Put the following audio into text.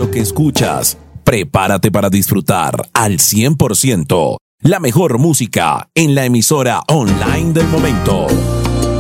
lo que escuchas. Prepárate para disfrutar al 100% la mejor música en la emisora online del momento.